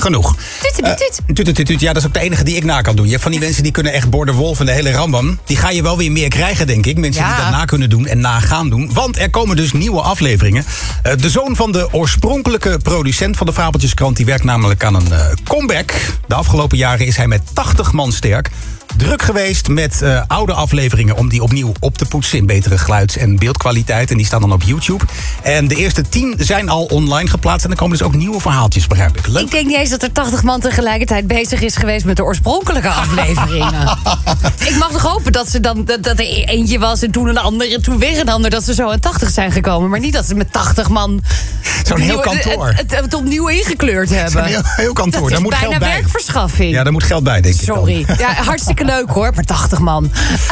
Genoeg. Ja, dat is ook de enige die ik na kan doen. Je hebt van die mensen die kunnen echt Borderwolf en de hele rambam. Die ga je wel weer meer krijgen, denk ik. Mensen die dat na kunnen doen en na gaan doen. Want er komen dus nieuwe afleveringen. De zoon van de oorspronkelijke producent van de Fabeltjeskrant... die werkt namelijk aan een comeback. De afgelopen jaren is hij met 80 man sterk... druk geweest met oude afleveringen om die opnieuw op te poetsen... in betere geluids- en beeldkwaliteit. En die staan dan op YouTube. En de eerste 10 zijn al online geplaatst. En er komen dus ook nieuwe verhaaltjes, begrijp ik. Leuk. Ik denk niet eens dat er 80 man tegelijkertijd bezig is geweest... met de oorspronkelijke afleveringen. Ik mag nog hopen dat er eentje was en toen een andere... en toen weer een ander, dat ze zo aan 80 zijn gekomen. Maar niet dat ze met 80 man... Zo'n heel kantoor. Het opnieuw ingekleurd hebben. Zo'n heel kantoor. Dat is moet bijna geld bij. Werkverschaffing. Ja, daar moet geld bij, denk ik. Sorry. Ja, hartstikke leuk hoor, maar 80 man.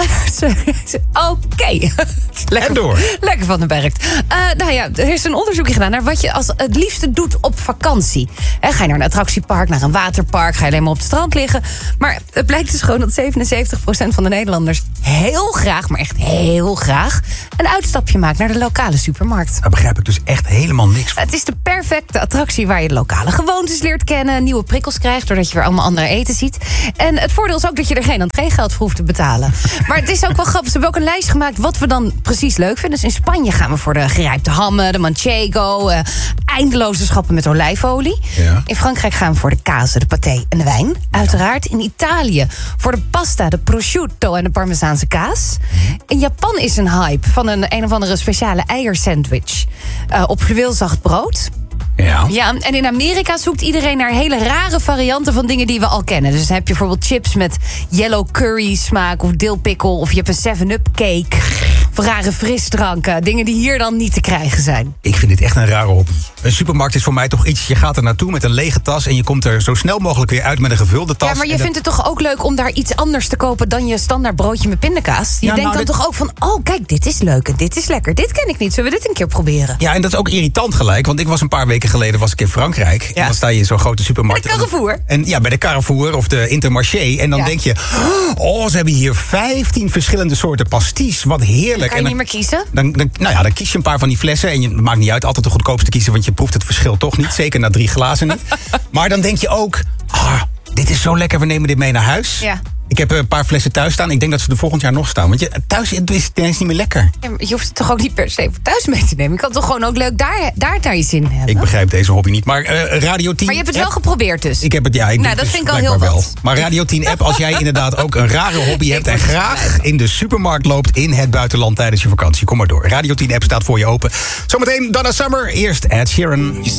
Oké. En door. Lekker van den Berg. Nou ja, er is een onderzoekje gedaan naar wat je als het liefste doet op vakantie. Ga je naar een attractiepark, naar een waterpark, ga je alleen maar op het strand liggen. Maar het blijkt dus gewoon dat 77% van de Nederlanders heel graag, maar echt heel graag, een uitstapje maakt naar de lokale supermarkt. Daar begrijp ik dus echt helemaal niks van. Het is de perfecte attractie waar je de lokale gewoontes leert kennen, nieuwe prikkels krijgt, doordat je weer allemaal andere eten ziet. En het voordeel is ook dat je er geen entreegeld voor hoeft te betalen. Maar het is ook wel grappig. Ze hebben ook een lijst gemaakt wat we dan precies leuk vinden. Dus in Spanje gaan we voor de gerijpte hammen, de manchego, eindeloze schappen met olijfolie. Ja. In Frankrijk gaan we voor de kaas, de paté en de wijn. Uiteraard in Italië voor de pasta, de prosciutto en de parmezaanse kaas. In Japan is een hype van een of andere speciale eiersandwich op fluweelzacht brood. Ja, en in Amerika zoekt iedereen naar hele rare varianten van dingen die we al kennen. Dus dan heb je bijvoorbeeld chips met yellow curry smaak of dill of je hebt een 7-up cake of rare frisdranken. Dingen die hier dan niet te krijgen zijn. Ik vind dit echt een rare hobby. Een supermarkt is voor mij toch iets, je gaat er naartoe met een lege tas en je komt er zo snel mogelijk weer uit met een gevulde tas. Ja, maar je vindt het toch ook leuk om daar iets anders te kopen dan je standaard broodje met pindakaas? Je denkt dan toch ook van, oh kijk, dit is leuk en dit is lekker. Dit ken ik niet, zullen we dit een keer proberen? Ja, en dat is ook irritant gelijk, want ik was een paar weken geleden in Frankrijk. Ja. En dan sta je in zo'n grote supermarkt. Bij de Carrefour. Bij de Carrefour of de Intermarché. En dan denk je, ze hebben hier 15 verschillende soorten pasties. Wat heerlijk. Dan kan je niet meer kiezen? Dan kies je een paar van die flessen. En het maakt niet uit altijd de goedkoopste kiezen, want je proeft het verschil toch niet. Zeker na 3 glazen niet. Maar dan denk je ook, dit is zo lekker, we nemen dit mee naar huis. Ja. Ik heb een paar flessen thuis staan. Ik denk dat ze er volgend jaar nog staan. Want thuis is het ineens niet meer lekker. Ja, je hoeft het toch ook niet per se voor thuis mee te nemen. Je kan toch gewoon ook leuk daar naar je zin hebben. Ik begrijp deze hobby niet. Maar Radio 10... Maar je hebt het wel geprobeerd dus? Ik heb het, dat vind ik al heel wat. Maar Radio 10 app, als jij inderdaad ook een rare hobby hebt... en graag in de supermarkt loopt in het buitenland tijdens je vakantie. Kom maar door. Radio 10 app staat voor je open. Zometeen Donna Summer. Eerst Ed Sheeran.